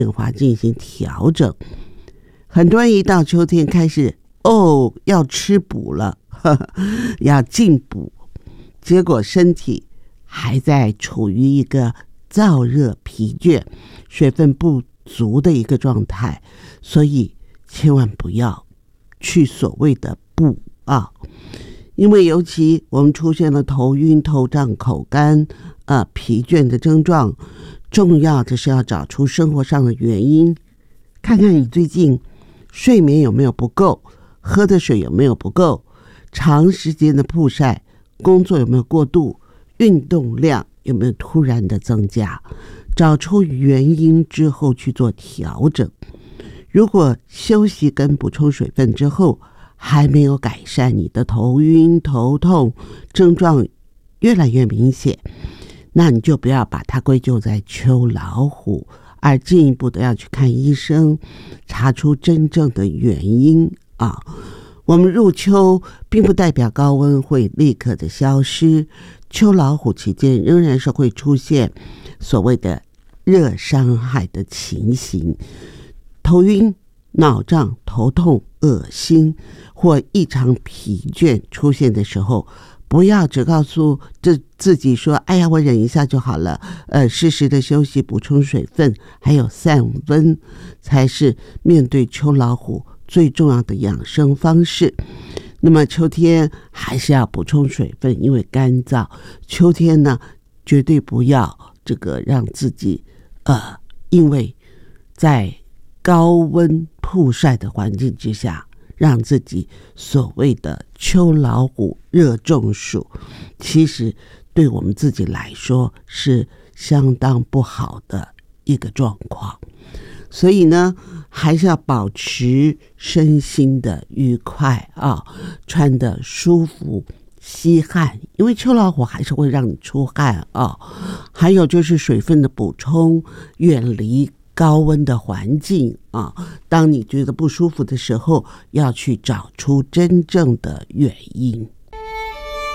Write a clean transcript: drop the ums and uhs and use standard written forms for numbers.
变化进行调整。很多人一到秋天开始要吃补了，要进补，结果身体还在处于一个燥热疲倦、水分不足的一个状态，所以千万不要去所谓的补啊。因为尤其我们出现了头晕、头胀、口干、疲倦的症状，重要的是要找出生活上的原因，看看你最近睡眠有没有不够，喝的水有没有不够，长时间的曝晒，工作有没有过度，运动量有没有突然的增加，找出原因之后去做调整。如果休息跟补充水分之后还没有改善，你的头晕头痛症状越来越明显，那你就不要把它归咎在秋老虎，而进一步的要去看医生，查出真正的原因啊。我们入秋并不代表高温会立刻的消失，秋老虎期间仍然是会出现所谓的热伤害的情形，头晕、脑胀、头痛、恶心或异常疲倦出现的时候，不要只告诉自己说哎呀我忍一下就好了，适时的休息，补充水分，还有散温，才是面对秋老虎最重要的养生方式。那么秋天还是要补充水分，因为干燥，秋天呢绝对不要让自己因为在高温曝晒的环境之下，让自己所谓的秋老虎热中暑，其实对我们自己来说是相当不好的一个状况。所以呢，还是要保持身心的愉快啊，穿的舒服，吸汗，因为秋老虎还是会让你出汗啊。还有就是水分的补充，远离高温的环境啊。当你觉得不舒服的时候，要去找出真正的原因。